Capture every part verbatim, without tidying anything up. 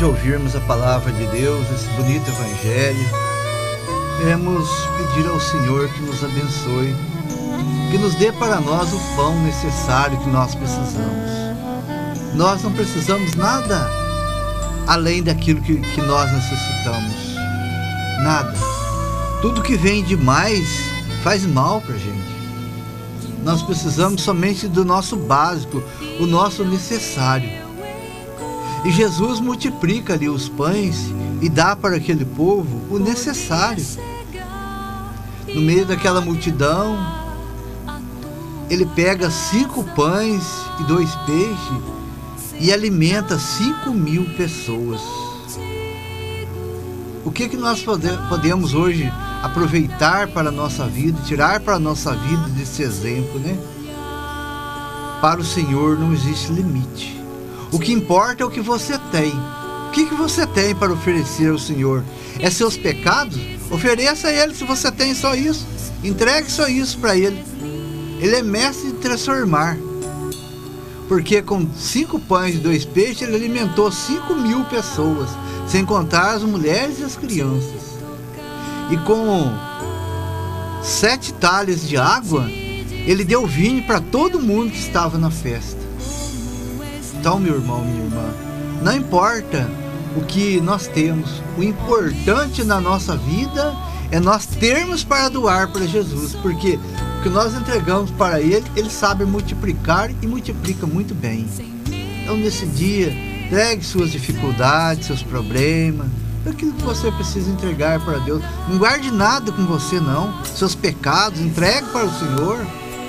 de ouvirmos a palavra de Deus, esse bonito evangelho, queremos pedir ao Senhor que nos abençoe, que nos dê para nós o pão necessário que nós precisamos. Nós não precisamos nada além daquilo que, que nós necessitamos. Nada. Tudo que vem demais faz mal para a gente. Nós precisamos somente do nosso básico, o nosso necessário. E Jesus multiplica ali os pães e dá para aquele povo o necessário. No meio daquela multidão, ele pega cinco pães e dois peixes e alimenta cinco mil pessoas. O que que nós pode, podemos hoje aproveitar para a nossa vida, tirar para a nossa vida desse exemplo, né? Para o Senhor não existe limite. O que importa é o que você tem. O que que você tem para oferecer ao Senhor? É seus pecados? Ofereça a Ele se você tem só isso. Entregue só isso para Ele. Ele é mestre de transformar. Porque com cinco pães e dois peixes, Ele alimentou cinco mil pessoas, sem contar as mulheres e as crianças. E com sete talhas de água, Ele deu vinho para todo mundo que estava na festa. Então, meu irmão, minha irmã, não importa o que nós temos, o importante na nossa vida é nós termos para doar para Jesus, porque o que nós entregamos para Ele, Ele sabe multiplicar e multiplica muito bem. Então, nesse dia, entregue suas dificuldades, seus problemas, aquilo que você precisa entregar para Deus. Não guarde nada com você, não. Seus pecados, entregue para o Senhor.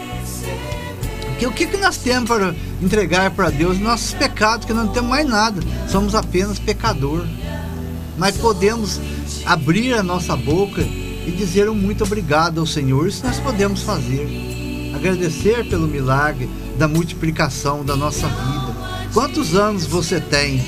Porque o que, que nós temos para entregar para Deus? Nossos pecados, que não temos mais nada. Somos apenas pecador. Mas podemos abrir a nossa boca e dizer um muito obrigado ao Senhor. Isso nós podemos fazer. Agradecer pelo milagre da multiplicação da nossa vida. Quantos anos você tem?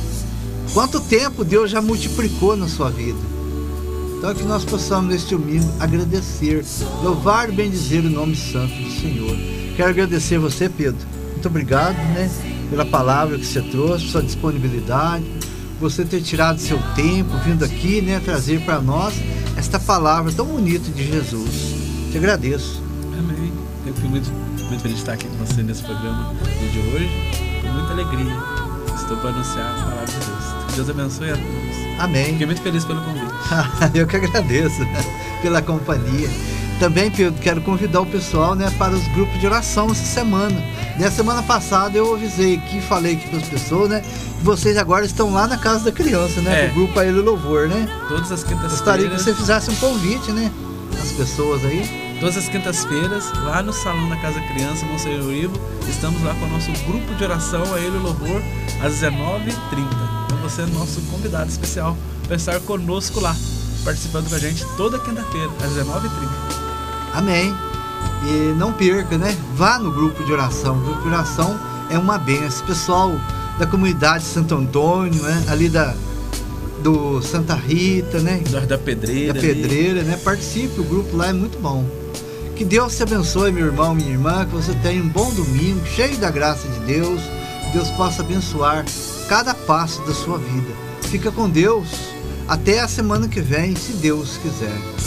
Quanto tempo Deus já multiplicou na sua vida? Então que nós possamos neste domingo agradecer, louvar e bendizer o nome santo do Senhor. Quero agradecer você, Pedro. Muito obrigado, né, pela palavra que você trouxe, por sua disponibilidade, você ter tirado seu tempo, vindo aqui, né, trazer para nós esta palavra tão bonita de Jesus. Te agradeço. Amém. Eu fico muito, muito feliz de estar aqui com você nesse programa de hoje, com muita alegria. Estou para anunciar a palavra de Deus. Que Deus abençoe a todos. Amém. Fiquei muito feliz pelo convite. Eu que agradeço pela companhia. Também, Pedro, quero convidar o pessoal, né, para os grupos de oração essa semana. Na semana passada eu avisei aqui, falei aqui para as pessoas, né, que vocês agora estão lá na Casa da Criança, né, é. o grupo aí do Louvor, né? Todas as quintas-feiras. Gostaria que você fizesse um convite, né, às pessoas aí. Todas as quintas-feiras, lá no salão da Casa Criança, Monsenhor Ivo, estamos lá com o nosso grupo de oração, a Ele Louvor, às dezenove e trinta. Então você é nosso convidado especial para estar conosco lá, participando com a gente toda quinta-feira, às dezenove e trinta. Amém. E não perca, né? Vá no grupo de oração. O grupo de oração é uma benção. Pessoal da comunidade Santo Antônio, né? Ali da do Santa Rita, né? Da, da Pedreira. Da Pedreira, né? Participe, o grupo lá é muito bom. Que Deus te abençoe, meu irmão, minha irmã, que você tenha um bom domingo, cheio da graça de Deus. Que Deus possa abençoar cada passo da sua vida. Fica com Deus. Até a semana que vem, se Deus quiser.